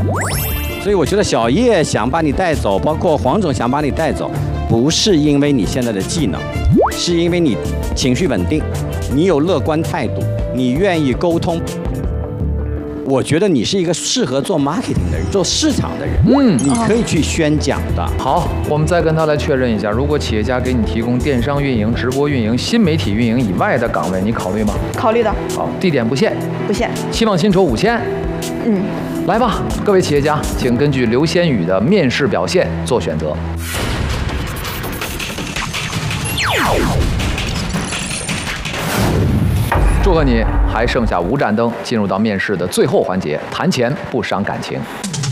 所以我觉得小叶想把你带走，包括黄总想把你带走，不是因为你现在的技能，是因为你情绪稳定，你有乐观态度，你愿意沟通。我觉得你是一个适合做 marketing 的人，做市场的人，你可以去宣讲的。 好，我们再跟他来确认一下，如果企业家给你提供电商运营、直播运营、新媒体运营以外的岗位，你考虑吗？ 考虑的。 好，地点不限。 不限。 期望薪酬5000。来吧，各位企业家，请根据刘先宇的面试表现做选择。祝贺你，还剩下5盏灯，进入到面试的最后环节，谈钱不伤感情。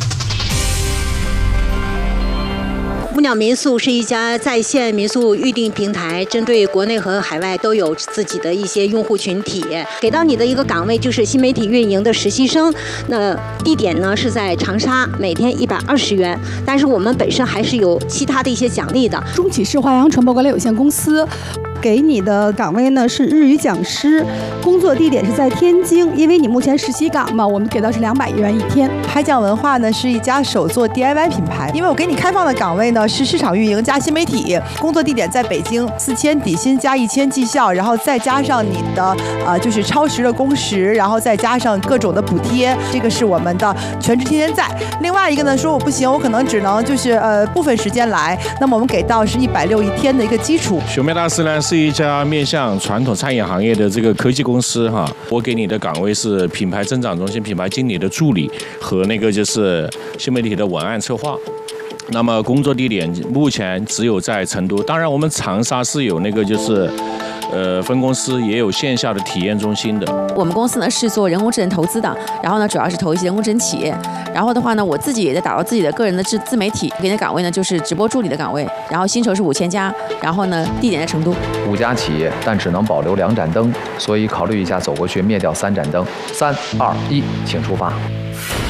木鸟民宿是一家在线民宿预订平台，针对国内和海外都有自己的一些用户群体。给到你的一个岗位就是新媒体运营的实习生，那地点呢是在长沙，每天120元。但是我们本身还是有其他的一些奖励的。 中启市华阳传播管理有限公司。给你的岗位呢是日语讲师，工作地点是在天津，因为你目前实习岗嘛，我们给到是200元一天。 拍匠文化呢是一家手作 DIY 品牌，因为我给你开放的岗位呢是市场运营加新媒体，工作地点在北京，4000底薪加1000绩效，然后再加上你的就是超时的工时，然后再加上各种的补贴，这个是我们的全职天天在。另外一个呢说我不行，我可能只能就是部分时间来，那么我们给到是160一天的一个基础。 熊妹大师呢是一家面向传统餐饮行业的这个科技公司哈，我给你的岗位是品牌增长中心品牌经理的助理和那个就是新媒体的文案策划。那么工作地点目前只有在成都，当然我们长沙是有那个就是分公司，也有线下的体验中心的。 我们公司呢是做人工智能投资的，然后呢主要是投一些人工智能企业，然后的话呢我自己也在打造自己的个人的自媒体，给你的岗位呢就是直播助理的岗位，然后薪酬是5000加，然后呢地点在成都。 5家企业，但只能保留2盏灯，所以考虑一下走过去灭掉3盏灯。3、2、1，请出发。